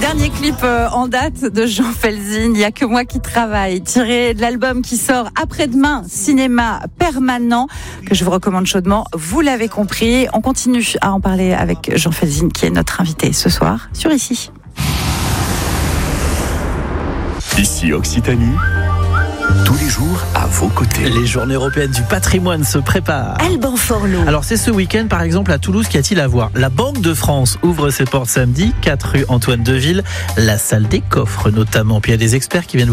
Dernier clip en date de Jean Felzine, Il y a que moi qui travaille, tiré de l'album qui sort après-demain, Cinéma Permanent, que je vous recommande chaudement. Vous l'avez compris, on continue à en parler avec Jean Felzine, qui est notre invité ce soir sur Ici. Ici Occitanie, tous les jours à vos côtés. Les journées européennes du patrimoine se préparent. Alban Forlot. Alors c'est ce week-end par exemple à Toulouse, qu'y a-t-il à voir ? La Banque de France ouvre ses portes samedi, 4 rue Antoine Deville, la salle des coffres notamment. Puis il y a des experts qui viennent